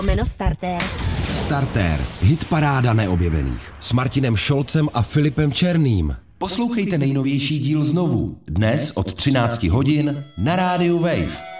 Starter. Starter. Hitparáda neobjevených. S Martinem Šolcem a Filipem Černým. Poslouchejte nejnovější díl znovu. Dnes od 13 hodin na rádiu Wave.